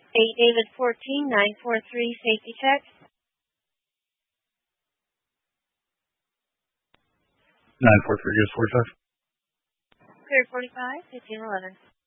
David 14943, safety check. 943 is 45. Clear 45, 1511.